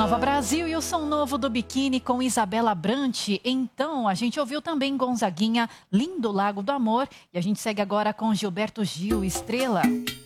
Nova Brasil e o som novo do Biquíni com Isabela Brant. Então, a gente ouviu também Gonzaguinha, Lindo Lago do Amor. E a gente segue agora com Gilberto Gil, Estrela.